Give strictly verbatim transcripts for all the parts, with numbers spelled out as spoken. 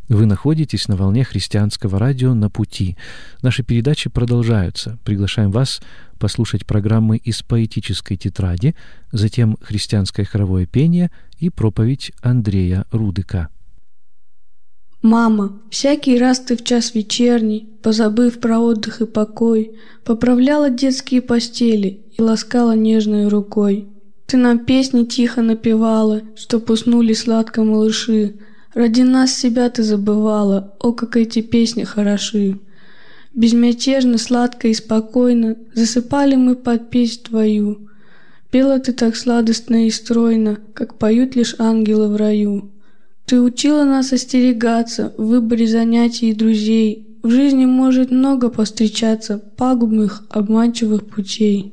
Вы находитесь на волне христианского радио «На пути». Наши передачи продолжаются. Приглашаем вас послушать программы из поэтической тетради, затем христианское хоровое пение и проповедь Андрея Рудыка. Мама, всякий раз ты в час вечерний, позабыв про отдых и покой, поправляла детские постели и ласкала нежной рукой. Ты нам песни тихо напевала, чтоб уснули сладко малыши. Ради нас себя ты забывала, о, как эти песни хороши. Безмятежно, сладко и спокойно засыпали мы под песнь твою. Пела ты так сладостно и стройно, как поют лишь ангелы в раю. Ты учила нас остерегаться в выборе занятий и друзей. В жизни может много повстречаться пагубных, обманчивых путей.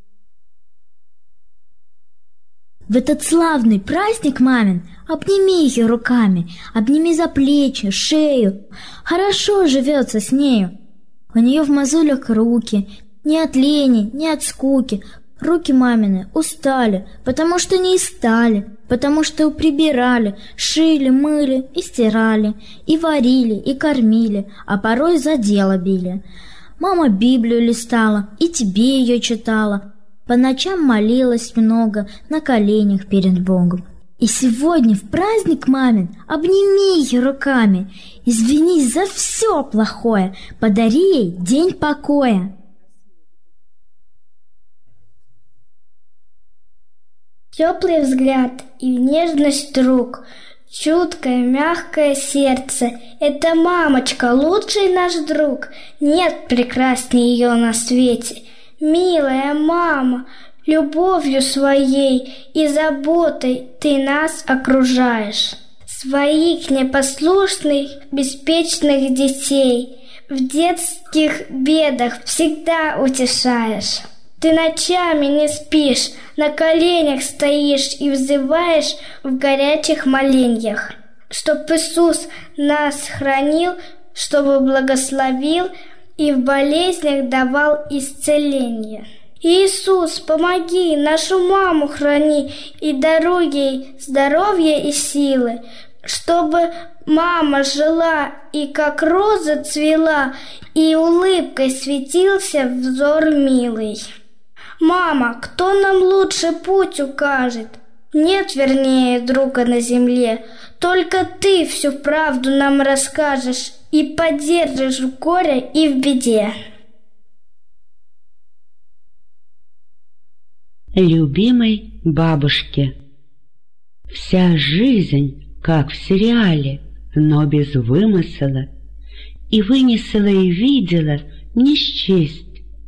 В этот славный праздник, мамин, обними ее руками, обними за плечи, шею. Хорошо живется с нею. У нее в мозолях руки, ни от лени, ни от скуки. Руки мамины устали, потому что не истали, потому что прибирали, шили, мыли и стирали, и варили, и кормили, а порой за дело били. Мама Библию листала, и тебе ее читала. По ночам молилась много на коленях перед Богом. И сегодня в праздник мамин обними ее руками, извинись за все плохое, подари ей день покоя. Теплый взгляд и нежность рук, чуткое, мягкое сердце — это мамочка, лучший наш друг. Нет прекрасней ее на свете. Милая мама, любовью своей и заботой ты нас окружаешь. Своих непослушных, беспечных детей в детских бедах всегда утешаешь. Ты ночами не спишь, на коленях стоишь и взываешь в горячих моленьях, чтоб Иисус нас хранил, чтобы благословил и в болезнях давал исцеление. Иисус, помоги, нашу маму храни и даруй ей здоровье и силы, чтобы мама жила и как роза цвела, и улыбкой светился взор милый. Мама, кто нам лучше путь укажет? Нет, вернее, друга на земле. Только ты всю правду нам расскажешь и поддержишь в горе и в беде. Любимой бабушке. Вся жизнь, как в сериале, но без вымысла, и вынесла и видела не счесть.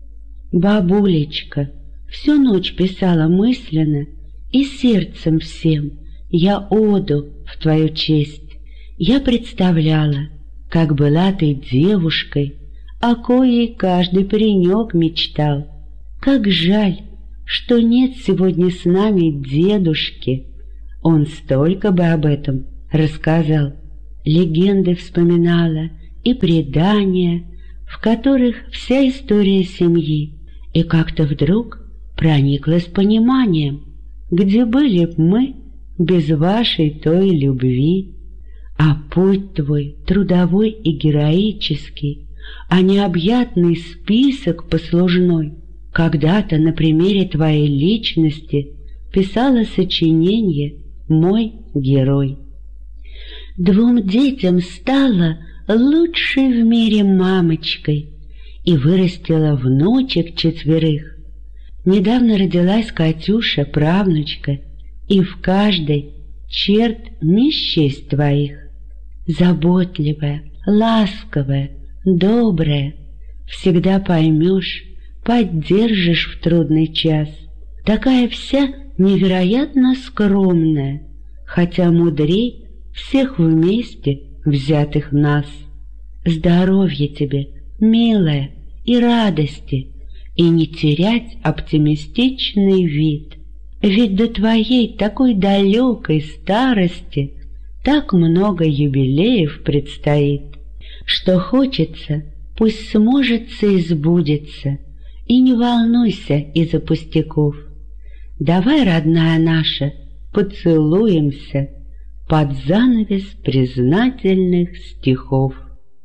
Бабулечка всю ночь писала мысленно и сердцем всем я оду в твою честь. Я представляла, как была ты девушкой, о коей каждый паренек мечтал. Как жаль, что нет сегодня с нами дедушки. Он столько бы об этом рассказал. Легенды вспоминала и предания, в которых вся история семьи, и как-то вдруг прониклась пониманием, где были б мы без вашей той любви. А путь твой трудовой и героический, а необъятный список послужной, когда-то на примере твоей личности писала сочинение «Мой герой». Двум детям стала лучшей в мире мамочкой и вырастила внучек четверых. Недавно родилась Катюша, правнучка, и в каждой черт не счесть твоих. Заботливая, ласковая, добрая, всегда поймешь, поддержишь в трудный час. Такая вся невероятно скромная, хотя мудрей всех вместе взятых нас. Здоровья тебе, милая, и радости, и не терять оптимистичный вид. Ведь до твоей такой далекой старости так много юбилеев предстоит, что хочется, пусть сможется и сбудется, и не волнуйся из-за пустяков. Давай, родная наша, поцелуемся, под занавес признательных стихов.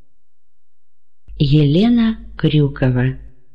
Елена Крюкова.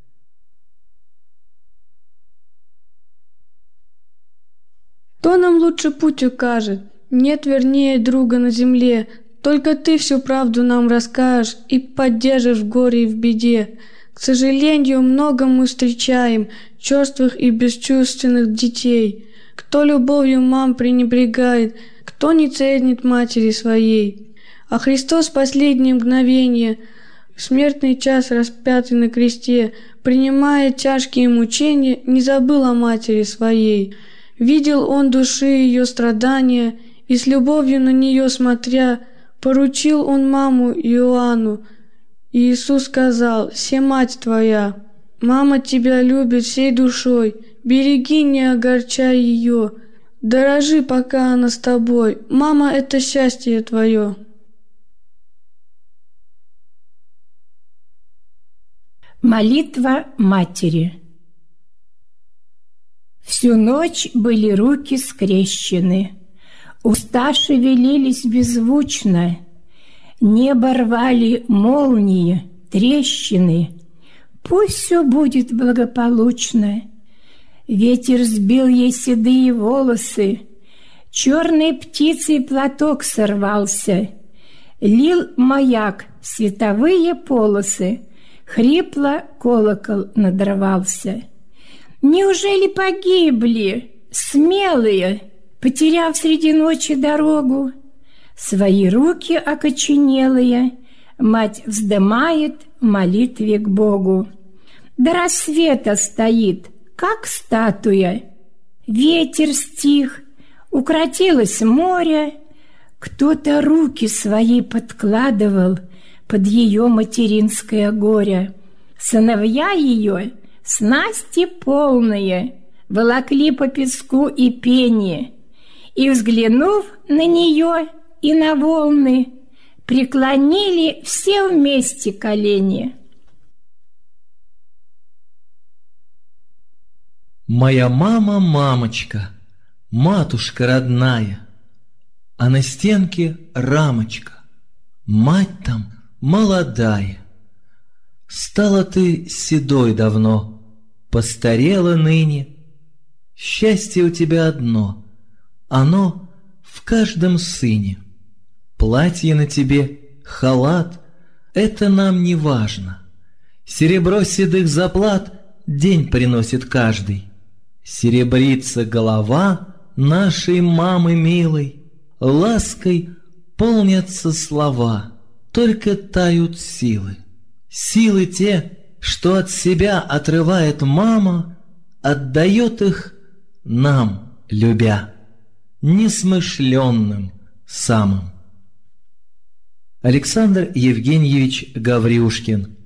Кто нам лучше путь укажет? Нет вернее друга на земле. Только ты всю правду нам расскажешь и поддержишь в горе и в беде. К сожалению, много мы встречаем черствых и бесчувственных детей. Кто любовью мам пренебрегает, кто не ценит матери своей. А Христос в последнее мгновение, в смертный час распятый на кресте, принимая тяжкие мучения, не забыл о матери своей. Видел он души ее страдания, и с любовью на нее смотря, поручил он маму Иоанну. И Иисус сказал: «Се мать твоя, мама тебя любит всей душой, береги, не огорчай ее, дорожи, пока она с тобой, мама — это счастье твое». Молитва матери. Всю ночь были руки скрещены, уста шевелились беззвучно, небо рвали молнии, трещины. Пусть все будет благополучно. Ветер сбил ей седые волосы, черной птицей платок сорвался, лил маяк световые полосы, хрипло колокол надрывался. Неужели погибли смелые, потеряв среди ночи дорогу? Свои руки окоченелые мать вздымает в молитве к Богу. До рассвета стоит, как статуя. Ветер стих, укротилось море. Кто-то руки свои подкладывал под ее материнское горе. Сыновья ее, снасти полные, волокли по песку и пене, и, взглянув на нее и на волны, преклонили все вместе колени. Моя мама, мамочка, матушка родная, а на стенке рамочка, мать там молодая. Стала ты седой давно, постарела ныне. Счастье у тебя одно, оно в каждом сыне. Платье на тебе, халат — это нам не важно. Серебро седых заплат день приносит каждый. Серебрится голова нашей мамы милой, лаской полнятся слова, только тают силы. Силы те, что от себя отрывает мама, отдает их нам, любя, несмышленным самым. Александр Евгеньевич Гаврюшкин.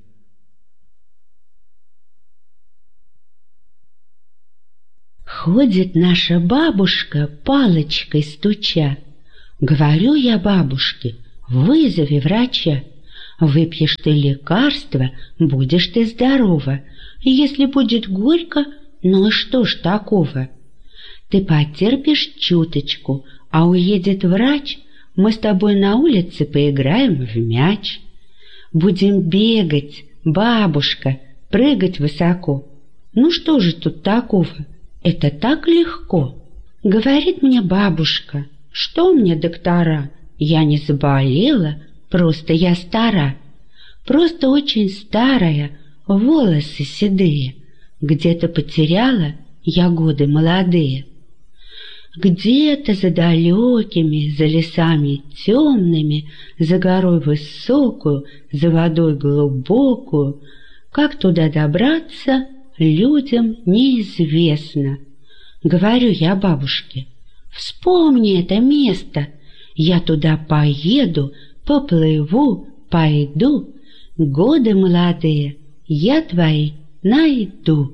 Ходит наша бабушка, палочкой стуча. Говорю я бабушке: вызови врача. Выпьешь ты лекарство, будешь ты здорова. Если будет горько, ну и что ж такого? Ты потерпишь чуточку, а уедет врач, мы с тобой на улице поиграем в мяч. Будем бегать, бабушка, прыгать высоко. Ну что же тут такого? Это так легко. Говорит мне бабушка: что мне, доктора? Я не заболела, просто я стара. Просто очень старая, волосы седые. Где-то потеряла я годы молодые. Где-то за далекими, за лесами темными, за горой высокую, за водой глубокую. Как туда добраться, людям неизвестно. Говорю я бабушке: вспомни это место, я туда поеду, поплыву, пойду, годы молодые я твои найду.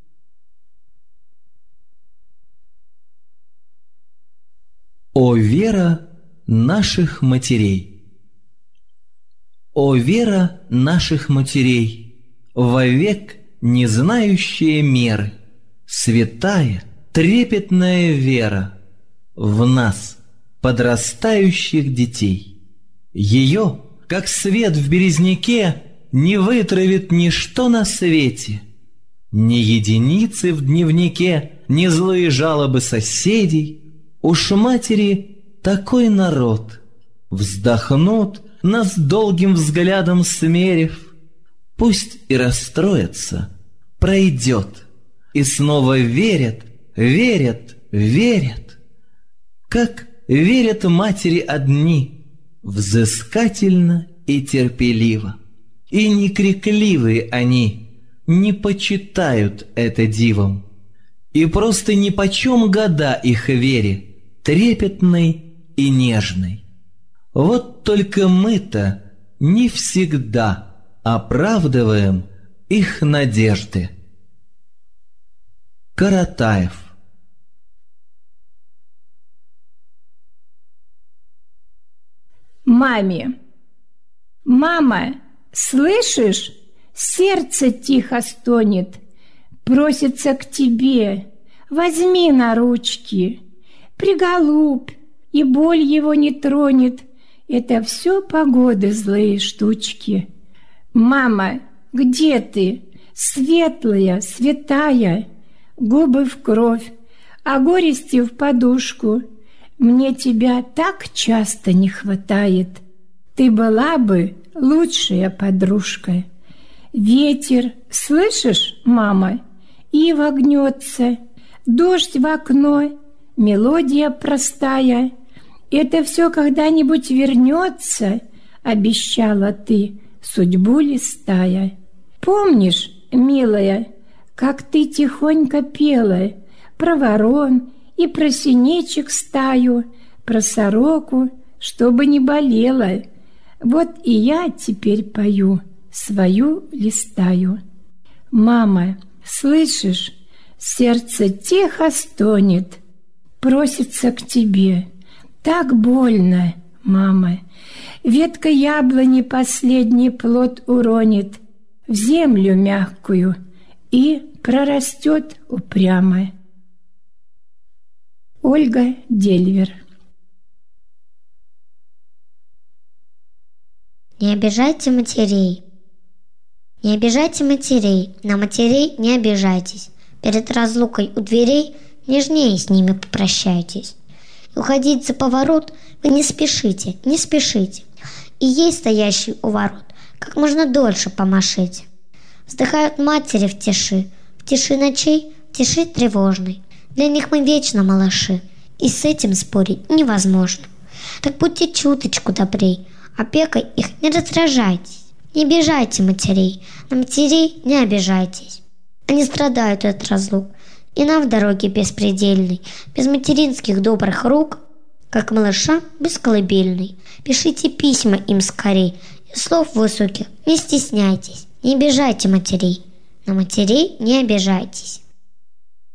О вера наших матерей! О вера наших матерей, вовек не знающая меры, святая, трепетная вера в нас, подрастающих детей. Ее, как свет в березняке, не вытравит ничто на свете, ни единицы в дневнике, ни злые жалобы соседей. Уж матери такой народ, вздохнут, нас долгим взглядом смерив, пусть и расстроятся, пройдет, и снова верят, верят, верят, как верят матери одни, взыскательно и терпеливо. И не крикливые они, не почитают это дивом, и просто нипочем года их вере, трепетной и нежной. Вот только мы-то не всегда оправдываем их надежды. Каратаев. Маме. Мама, слышишь? Сердце тихо стонет, просится к тебе. Возьми на ручки, приголубь, и боль его не тронет. Это все погоды злые штучки. Мама, где ты? Светлая, святая, губы в кровь, а горести в подушку. Мне тебя так часто не хватает. Ты была бы лучшая подружка. Ветер, слышишь, мама? Ива гнется, дождь в окно, мелодия простая. Это все когда-нибудь вернется, обещала ты, судьбу листая. Помнишь, милая, как ты тихонько пела про ворон и про синичек стаю, про сороку, чтобы не болела? Вот и я теперь пою, свою листаю. Мама, слышишь, сердце тихо стонет, просится к тебе. Так больно, мама. Ветка яблони последний плод уронит в землю мягкую и прорастет упрямо. Ольга Дельвер. Не обижайте матерей. Не обижайте матерей, на матерей не обижайтесь. Перед разлукой у дверей нежнее с ними попрощайтесь. Уходить за поворот вы не спешите, не спешите. И ей, стоящей у ворот, как можно дольше помашите. Вздыхают матери в тиши, в тиши ночей, в тиши тревожной. Для них мы вечно малыши, и с этим спорить невозможно. Так будьте чуточку добрей, опекой их не раздражайтесь. Не обижайте матерей, на матерей не обижайтесь. Они страдают от разлук, и нам в дороге беспредельной, без материнских добрых рук, как малыша без колыбельной. Пишите письма им скорей, и слов высоких не стесняйтесь. Не обижайте матерей, на матерей не обижайтесь.